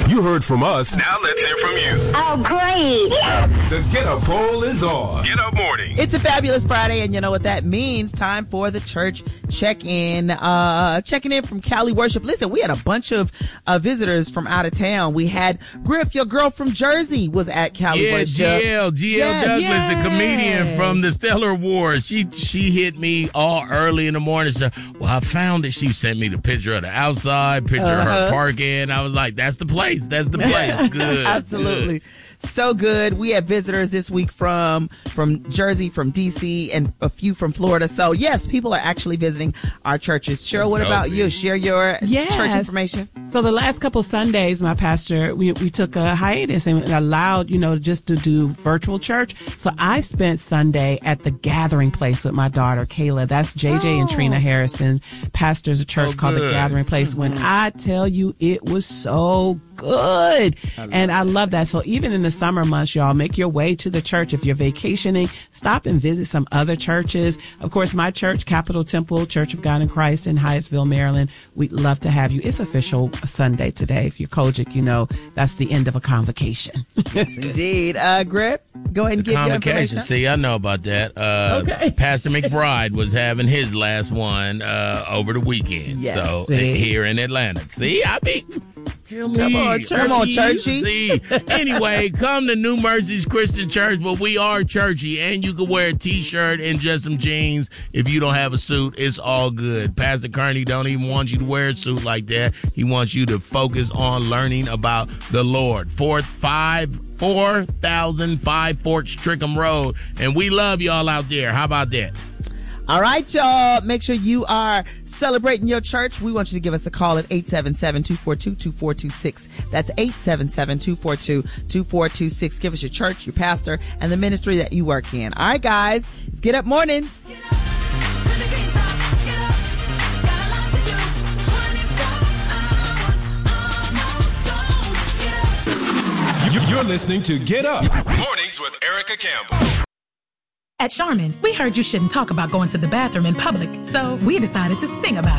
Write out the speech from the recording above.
You heard from us. Now let's hear from you. Oh, great. The Get Up poll is on. Get Up Morning. It's a fabulous Friday, and you know what that means. Time for the church check-in. Checking in from Cali Worship. Listen, we had a bunch of visitors from out of town. We had Griff, your girl from Jersey, was at Cali Worship. GL Douglas, the comedian from the Stellar Wars. She hit me all early in the morning. So, well, I found it. She sent me the picture of the outside, picture of her parking. I was like, that's the place. That's the place. Good. Absolutely. Good. So good. We have visitors this week from Jersey, from D.C., and a few from Florida. So, yes, people are actually visiting our churches. Cheryl, what about you? Share your church information. So the last couple Sundays, my pastor, we took a hiatus and allowed, just to do virtual church. So I spent Sunday at the Gathering Place with my daughter, Kayla. That's JJ and Trina Harrison, pastors a church called the Gathering Place. When I tell you, it was so good. And I love that. So even in the summer months, y'all, make your way to the church. If you're vacationing, stop and visit some other churches. Of course, my church, Capitol Temple, Church of God in Christ in Hyattsville, Maryland. We'd love to have you. It's official Sunday today. If you're Kojic, that's the end of a convocation. Yes, indeed. Griff, go ahead and give your information. See, I know about that. Okay. Pastor McBride was having his last one over the weekend. Yes. So here in Atlanta. See, come on, churchy. See, anyway, come to New Mercies Christian Church, but we are churchy, and you can wear a T-shirt and just some jeans if you don't have a suit. It's all good. Pastor Kearney don't even want you to wear a suit like that. He wants you to focus on learning about the Lord. 4005 Forks Trickham Road, and we love y'all out there. How about that? All right, y'all. Make sure you are celebrating your church. We want you to give us a call at 877-242-2426. That's 877-242-2426. Give us your church, your pastor, and the ministry that you work in. All right, guys. It's Get Up Mornings. You're listening to Get Up Mornings with Erica Campbell. At Charmin, we heard you shouldn't talk about going to the bathroom in public, so we decided to sing about it.